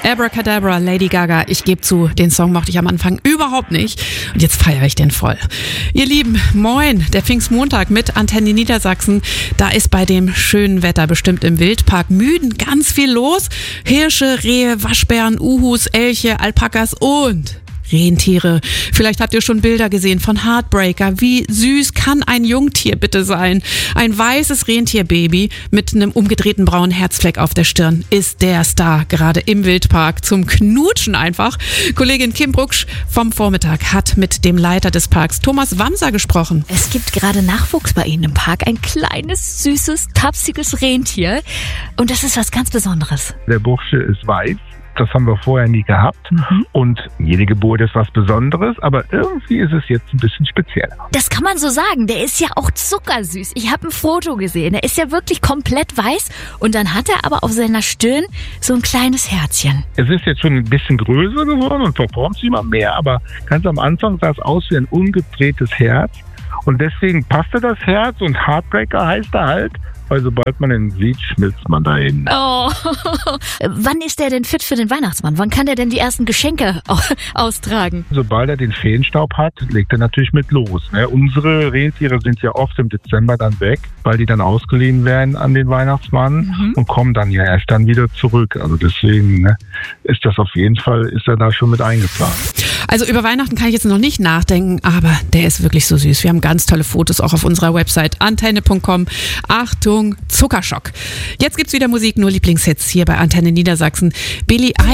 Abracadabra, Lady Gaga. Ich gebe zu, den Song mochte ich am Anfang überhaupt nicht. Und jetzt feiere ich den voll. Ihr Lieben, moin, der Pfingstmontag mit Antenne Niedersachsen. Da ist bei dem schönen Wetter bestimmt im Wildpark Müden ganz viel los. Hirsche, Rehe, Waschbären, Uhus, Elche, Alpakas und Rentiere. Vielleicht habt ihr schon Bilder gesehen von Heartbreaker. Wie süß kann ein Jungtier bitte sein? Ein weißes Rentierbaby mit einem umgedrehten braunen Herzfleck auf der Stirn ist der Star, gerade im Wildpark. Zum Knutschen einfach. Kollegin Kim Brucksch vom Vormittag hat mit dem Leiter des Parks, Thomas Wamser, gesprochen. Es gibt gerade Nachwuchs bei Ihnen im Park. Ein kleines, süßes, tapsiges Rentier. Und das ist was ganz Besonderes. Der Bursche ist weiß. Das haben wir vorher nie gehabt. Und jede Geburt ist was Besonderes, aber irgendwie ist es jetzt ein bisschen spezieller. Das kann man so sagen. Der ist ja auch zuckersüß. Ich habe ein Foto gesehen. Der ist ja wirklich komplett weiß. Und dann hat er aber auf seiner Stirn so ein kleines Herzchen. Es ist jetzt schon ein bisschen größer geworden und verformt sich immer mehr, aber ganz am Anfang sah es aus wie ein umgedrehtes Herz. Und deswegen passte das Herz und Heartbreaker heißt er halt. Weil sobald man ihn sieht, schmilzt man dahin. Oh, wann ist der denn fit für den Weihnachtsmann? Wann kann der denn die ersten Geschenke austragen? Sobald er den Feenstaub hat, legt er natürlich mit los. Unsere Rentiere sind ja oft im Dezember dann weg, weil die dann ausgeliehen werden an den Weihnachtsmann und kommen dann ja erst dann wieder zurück. Also deswegen ist das auf jeden Fall, ist er da schon mit eingeplant. Also über Weihnachten kann ich jetzt noch nicht nachdenken, aber der ist wirklich so süß. Wir haben ganz tolle Fotos auch auf unserer Website antenne.com. Achtung, Zuckerschock. Jetzt gibt's wieder Musik, nur Lieblingshits hier bei Antenne Niedersachsen. Billie